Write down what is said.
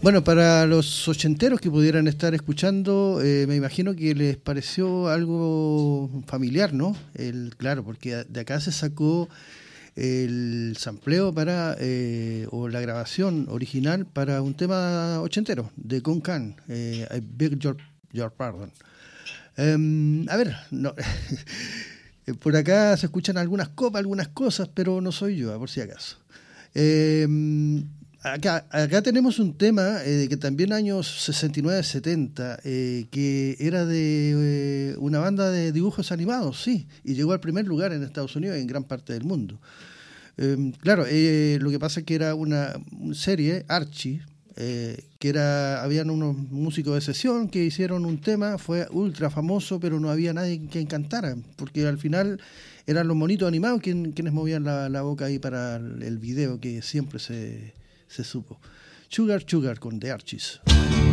Bueno, para los ochenteros que pudieran estar escuchando, me imagino que les pareció algo familiar, ¿no? Claro, porque de acá se sacó el sampleo para, o la grabación original para un tema ochentero de Kunkan, I Beg Your Pardon. A ver, no, por acá se escuchan algunas copas, algunas cosas, pero no soy yo, por si acaso. Acá tenemos un tema que también años 69-70, que era de una banda de dibujos animados, sí, y llegó al primer lugar en Estados Unidos y en gran parte del mundo. Claro, lo que pasa es que era una serie, Archie, habían unos músicos de sesión que hicieron un tema, fue ultra famoso, pero no había nadie que cantara, porque al final eran los monitos animados quienes movían la boca ahí para el video que siempre se supo. Sugar Sugar con The Archies.